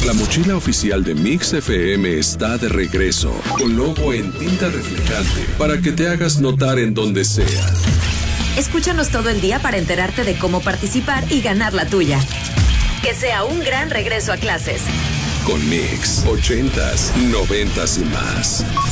La mochila oficial de Mix FM está de regreso, con logo en tinta reflejante, para que te hagas notar en donde sea. Escúchanos todo el día para enterarte de cómo participar y ganar la tuya. Que sea un gran regreso a clases. Con Mix, 80s, 90s y más.